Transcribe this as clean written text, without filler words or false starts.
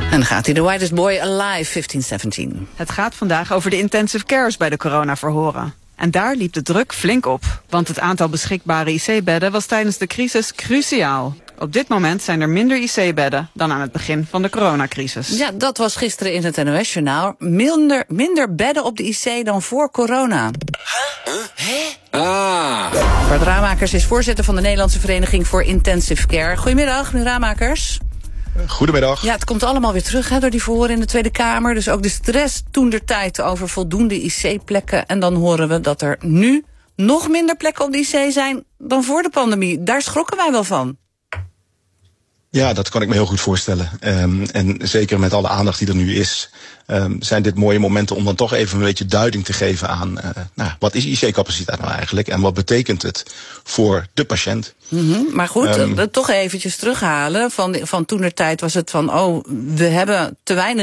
En dan gaat hij, The Whitest Boy Alive, 1517. Het gaat vandaag over de intensive cares bij de coronaverhoren. En daar liep de druk flink op. Want het aantal beschikbare IC-bedden was tijdens de crisis cruciaal. Op dit moment zijn er minder IC-bedden dan aan het begin van de coronacrisis. Ja, dat was gisteren in het NOS-journaal. Minder bedden op de IC dan voor corona. Bart Ramakers is voorzitter van de Nederlandse Vereniging voor Intensive Care. Goedemiddag, meneer Ramakers. Goedemiddag. Ja, het komt allemaal weer terug door die verhoren in de Tweede Kamer. Dus ook de stress toentertijd over voldoende IC-plekken. En dan horen we dat er nu nog minder plekken op de IC zijn dan voor de pandemie. Daar schrokken wij wel van. Ja, dat kan ik me heel goed voorstellen. En zeker met alle aandacht die er nu is, zijn dit mooie momenten om dan toch even een beetje duiding te geven aan wat is IC-capaciteit nou eigenlijk en wat betekent het voor de patiënt. Maar goed, toch eventjes terughalen. Van toentertijd was het van, we hebben te weinig